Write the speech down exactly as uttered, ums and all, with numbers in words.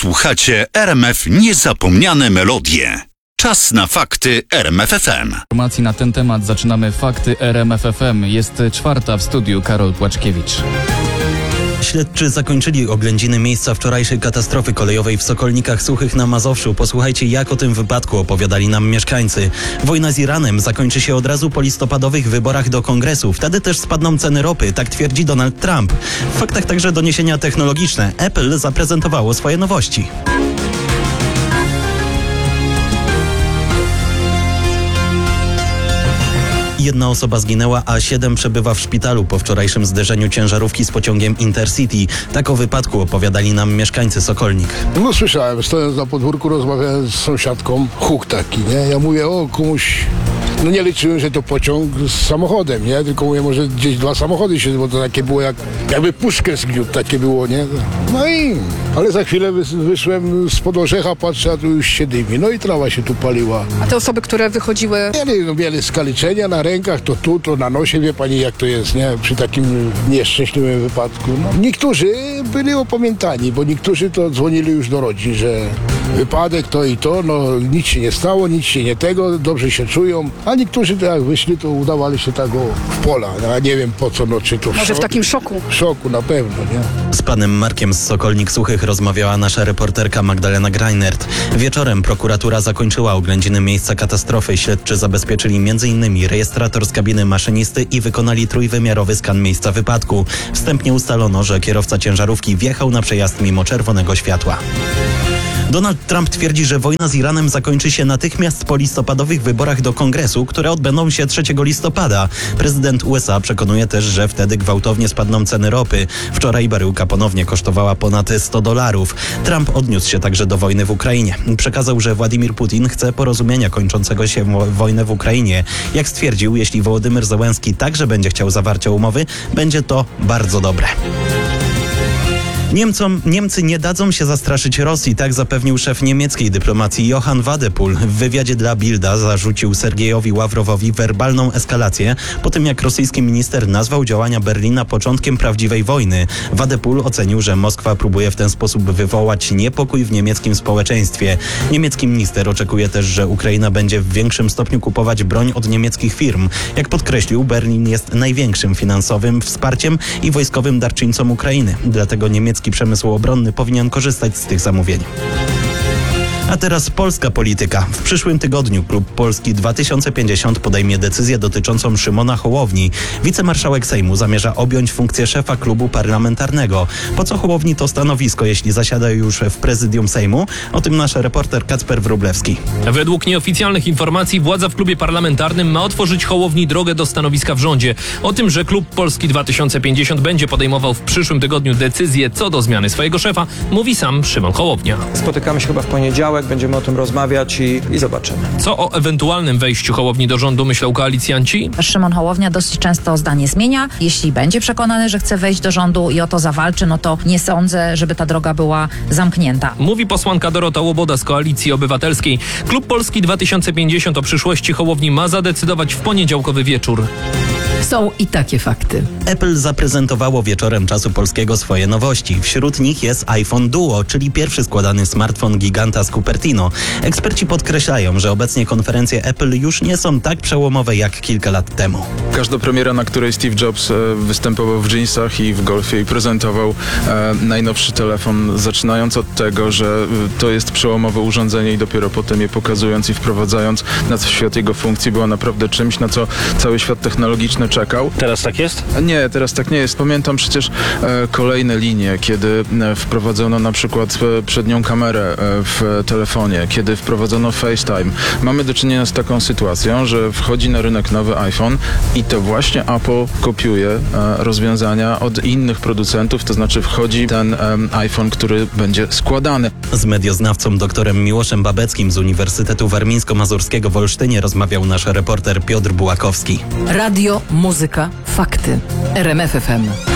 Słuchacie R M F Niezapomniane Melodie. Czas na fakty R M F F M. Informacji na ten temat zaczynamy fakty R M F F M. Jest czwarta w studiu Karol Płaczkiewicz. Śledczy zakończyli oględziny miejsca wczorajszej katastrofy kolejowej w Sokolnikach Suchych na Mazowszu. Posłuchajcie, jak o tym wypadku opowiadali nam mieszkańcy. Wojna z Iranem zakończy się od razu po listopadowych wyborach do Kongresu. Wtedy też spadną ceny ropy, tak twierdzi Donald Trump. W faktach także doniesienia technologiczne. Apple zaprezentowało swoje nowości. Jedna osoba zginęła, a siedem przebywa w szpitalu po wczorajszym zderzeniu ciężarówki z pociągiem Intercity. Tak o wypadku opowiadali nam mieszkańcy Sokolnik. No słyszałem, stojąc na podwórku, rozmawiałem z sąsiadką, huk taki, nie? Ja mówię, o komuś, no nie liczyłem, że to pociąg z samochodem, nie? Tylko mówię, może gdzieś dwa samochody się, bo to takie było jak, jakby puszkę zgniótł, takie było, nie? No i, ale za chwilę wyszłem spod orzecha, patrzę, a tu już się dymi, no i trawa się tu paliła. A te osoby, które wychodziły? Mieli, no, mieli skaliczenia na rękach, to tu, to na nosie, wie pani jak to jest, nie? Przy takim nieszczęśliwym wypadku. No. Niektórzy byli opamiętani, bo niektórzy to dzwonili już do rodzin, że wypadek to i to, no nic się nie stało, nic się nie tego, dobrze się czują, a niektórzy to jak wyszli, to udawali się tak o, w pola, no, a nie wiem po co, no czy to w Może szok, w takim szoku? W szoku na pewno, nie? Z panem Markiem z Sokolnik Suchych rozmawiała nasza reporterka Magdalena Greinert. Wieczorem prokuratura zakończyła oględziny miejsca katastrofy. Śledczy zabezpieczyli między innymi rejestrator z kabiny maszynisty i wykonali trójwymiarowy skan miejsca wypadku. Wstępnie ustalono, że kierowca ciężarówki wjechał na przejazd mimo czerwonego światła. Donald Trump twierdzi, że wojna z Iranem zakończy się natychmiast po listopadowych wyborach do Kongresu, które odbędą się trzeciego listopada. Prezydent U S A przekonuje też, że wtedy gwałtownie spadną ceny ropy. Wczoraj baryłka ponownie kosztowała ponad sto dolarów. Trump odniósł się także do wojny w Ukrainie. Przekazał, że Władimir Putin chce porozumienia kończącego się wojnę w Ukrainie. Jak stwierdził, jeśli Wołodymyr Zełenski także będzie chciał zawarcia umowy, będzie to bardzo dobre. Niemcom, Niemcy nie dadzą się zastraszyć Rosji, tak zapewnił szef niemieckiej dyplomacji Johann Wadephul. W wywiadzie dla Bilda zarzucił Sergiejowi Ławrowowi werbalną eskalację po tym, jak rosyjski minister nazwał działania Berlina początkiem prawdziwej wojny. Wadephul ocenił, że Moskwa próbuje w ten sposób wywołać niepokój w niemieckim społeczeństwie. Niemiecki minister oczekuje też, że Ukraina będzie w większym stopniu kupować broń od niemieckich firm. Jak podkreślił, Berlin jest największym finansowym wsparciem i wojskowym darczyńcą Ukrainy. Dlatego niemiecki przemysł obronny powinien korzystać z tych zamówień. A teraz polska polityka. W przyszłym tygodniu Klub Polski dwa tysiące pięćdziesiąt podejmie decyzję dotyczącą Szymona Hołowni. Wicemarszałek Sejmu zamierza objąć funkcję szefa klubu parlamentarnego. Po co Hołowni to stanowisko, jeśli zasiada już w prezydium Sejmu? O tym nasz reporter Kacper Wróblewski. Według nieoficjalnych informacji władza w klubie parlamentarnym ma otworzyć Hołowni drogę do stanowiska w rządzie. O tym, że Klub Polski dwa tysiące pięćdziesiąt będzie podejmował w przyszłym tygodniu decyzję co do zmiany swojego szefa, mówi sam Szymon Hołownia. Spotykamy się chyba w poniedziałek. Będziemy o tym rozmawiać i, i zobaczymy. Co o ewentualnym wejściu Hołowni do rządu myślą koalicjanci? Szymon Hołownia dosyć często zdanie zmienia. Jeśli będzie przekonany, że chce wejść do rządu i o to zawalczy, no to nie sądzę, żeby ta droga była zamknięta. Mówi posłanka Dorota Łoboda z Koalicji Obywatelskiej. Klub Polski dwa tysiące pięćdziesiąt o przyszłości Hołowni ma zadecydować w poniedziałkowy wieczór. Są i takie fakty. Apple zaprezentowało wieczorem Czasu Polskiego swoje nowości. Wśród nich jest iPhone Duo, czyli pierwszy składany smartfon giganta z Cupertino. Eksperci podkreślają, że obecnie konferencje Apple już nie są tak przełomowe jak kilka lat temu. Każda premiera, na której Steve Jobs występował w dżinsach i w golfie i prezentował e, najnowszy telefon, zaczynając od tego, że to jest przełomowe urządzenie i dopiero potem je pokazując i wprowadzając na świat jego funkcji, było naprawdę czymś, na co cały świat technologiczny czekał. Teraz tak jest? Nie, teraz tak nie jest. Pamiętam przecież e, kolejne linie, kiedy e, wprowadzono na przykład e, przednią kamerę e, w telefonie, kiedy wprowadzono FaceTime. Mamy do czynienia z taką sytuacją, że wchodzi na rynek nowy iPhone i to właśnie Apple kopiuje e, rozwiązania od innych producentów, to znaczy wchodzi ten e, iPhone, który będzie składany. Z medioznawcą doktorem Miłoszem Babeckim z Uniwersytetu Warmińsko-Mazurskiego w Olsztynie rozmawiał nasz reporter Piotr Bułakowski. Radio, muzyka, fakty. R M F F M.